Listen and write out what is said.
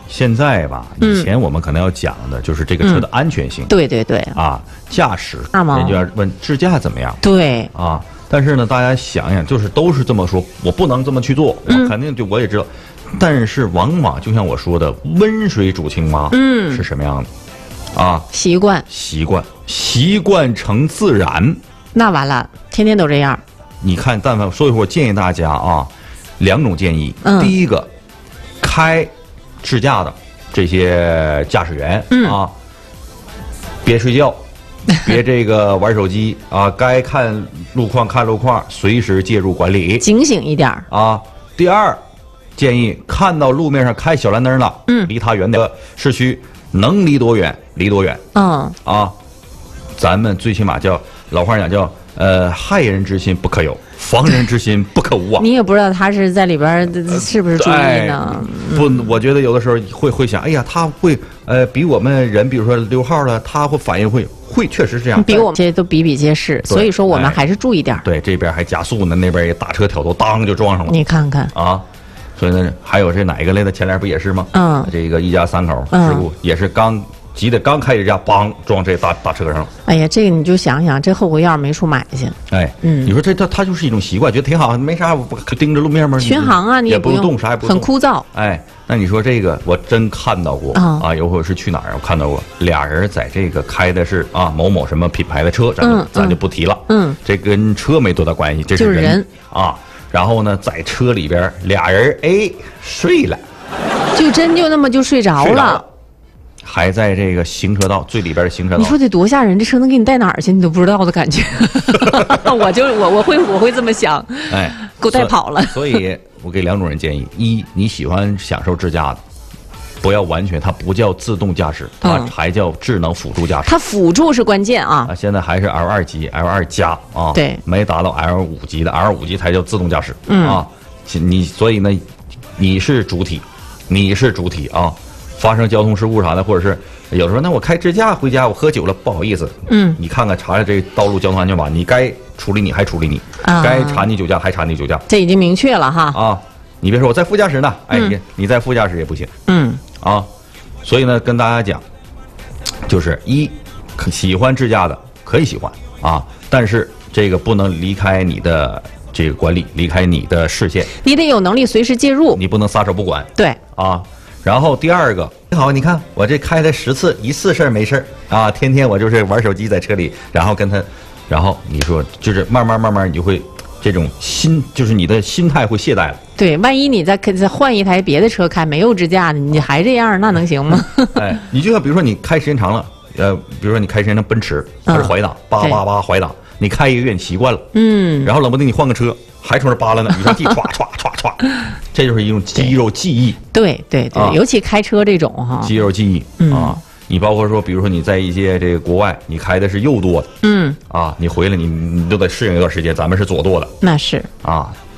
现在吧，以前我们可能要讲的就是这个车的安全性。 对对对。啊， 驾驶， 人就要问智驾怎么样？ 对。 啊，但是呢，大家想想，就是都是这么说，我不能这么去做，我肯定我也知道，但是往往就像我说的，温水煮青蛙，是什么样的？啊， 习惯成自然， 那完了，天天都这样。你看，但凡所以说，我建议大家啊，2种建议。第一个，开智驾的这些驾驶员啊，别睡觉，别这个玩手机啊，该看路况，随时介入管理， 警醒一点啊。第二，建议看到路面上开小蓝灯了，离它远点，市区能离多远离多远。啊，咱们最起码叫老话讲叫害人之心不可有，防人之心不可无啊。 你也不知道他是在里边是不是注意呢？ 不，我觉得有的时候会想，哎呀，他会比我们人，比如说溜号了，他会反应会确实是这样， 比我们这些都比比皆是。所以说我们还是注意点。 对，这边还加速呢，那边也打车挑头，当就撞上了。 你看看啊，所以呢，还有这哪一个来的？前脸不也是吗？这个一家3口事故也是急得刚开始家，梆撞这大车上了。 哎呀，这个你就想想，这后悔药没处买去。 你说他就是一种习惯，觉得挺好，没啥，盯着路面吗？ 巡航啊，你也不用动，啥也不用， 很枯燥。 那你说这个，我真看到过啊，有会是去哪儿？我看到过俩人在这个开的是某某什么品牌的车，咱就不提了。这跟车没多大关系，这是人啊。然后呢，在车里边俩人睡了， 就那么睡着了。 还在这个行车道最里边的行车道， 你说得多吓人！这车能给你带哪儿去？你都不知道的感觉。我会这么想，给我带跑了。 所以我给2种人建议：一，你喜欢享受自驾的，不要完全，它不叫自动驾驶，它还叫智能辅助驾驶。 它辅助是关键啊！ 现在还是 L2 级、L2 加啊， 对， 没达到 L5 级的，L5 级才叫自动驾驶啊。所以呢，你是主体啊。发生交通事故啥的，或者是有时候，那我开智驾回家，我喝酒了，不好意思，你看看查查这道路交通安全法，你该处理你还处理你，该查你酒驾还查你酒驾， 这已经明确了哈。 你别说我在副驾驶呢，你在副驾驶也不行，所以呢，跟大家讲，就是一，喜欢智驾的可以喜欢啊，但是这个不能离开你的这个管理，离开你的视线， 你得有能力随时介入， 你不能撒手不管， 对啊。 然后第二个，好，你看我这开了10次，一次事儿没事儿啊，天天我就是玩手机在车里，然后你说就是慢慢你就会这种就是你的心态会懈怠了。 对，万一你再换一台别的车开，没有支架的，你还这样，那能行吗？ 你就像比如说你开时间长了，比如说你开时间长奔驰，它是怀档，叭怀档，你开1个月你习惯了，然后冷不丁你换个车。还从这扒拉呢，雨刷器歘，这就是一种肌肉记忆。对，尤其开车这种哈， 肌肉记忆啊。你包括说，比如说你在一些这个国外，你开的是右舵的，你回来你都得适应一段时间。咱们是左舵的， 那是啊。